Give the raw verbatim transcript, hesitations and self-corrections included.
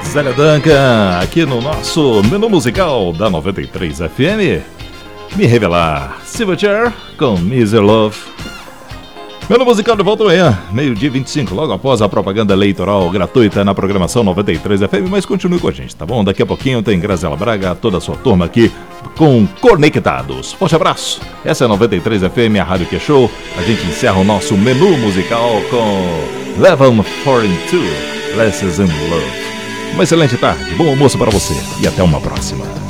Zélia Duncan, aqui no nosso menu musical da noventa e três F M. Me revelar, Silverchair com Miser Love. Menu musical de volta amanhã, meio-dia e vinte e cinco, logo após a propaganda eleitoral gratuita na programação noventa e três F M, mas continue com a gente, tá bom? Daqui a pouquinho tem Graziela Braga, toda a sua turma aqui com Conectados. Forte abraço, essa é a noventa e três F M, a Rádio Que Show. A gente encerra o nosso menu musical com Level quarenta e dois, Lessons in Love. Uma excelente tarde, bom almoço para você e até uma próxima.